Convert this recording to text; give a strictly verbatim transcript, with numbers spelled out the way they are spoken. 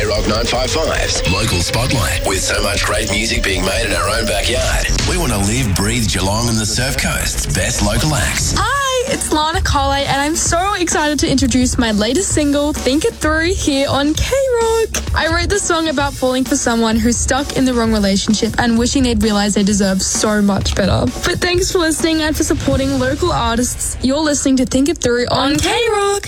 Rock nine fifty-five's Local Spotlight. With so much great music being made in our own backyard, we want to live, breathe Geelong and the Surf Coast's best local acts. Hi, it's Lana Coley, and I'm so excited to introduce my latest single, Think It Through, here on K-Rock. I wrote this song about falling for someone who's stuck in the wrong relationship and wishing they'd realise they deserve so much better. But thanks for listening and for supporting local artists. You're listening to Think It Through on K-Rock.